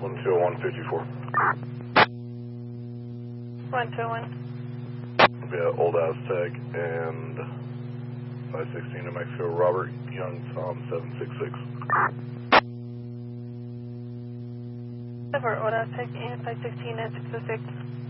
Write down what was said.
12154. 121. Yeah, Old Aztec and 516 New Mexico, Robert Young Tom 766. For Old Aztec and 516 and 606.